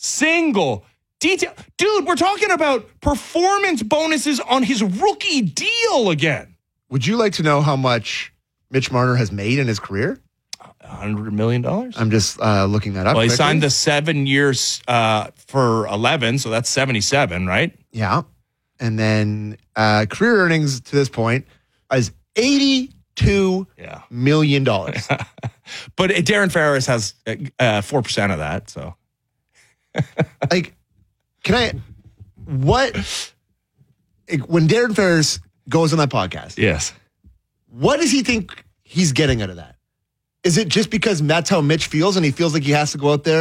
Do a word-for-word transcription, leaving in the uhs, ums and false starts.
single detail. Dude, we're talking about performance bonuses on his rookie deal again. Would you like to know how much Mitch Marner has made in his career? one hundred million dollars? I'm just uh, looking that up. Well, he quickly. signed the seven years uh, for eleven, so that's seventy-seven, right? Yeah. And then uh, career earnings to this point is eighty-two Yeah. million dollars. But Darren Ferris has uh, four percent of that, so. Like, can I, what, like, when Darren Ferris goes on that podcast, Yes. what does he think he's getting out of that? Is it just because that's how Mitch feels and he feels like he has to go out there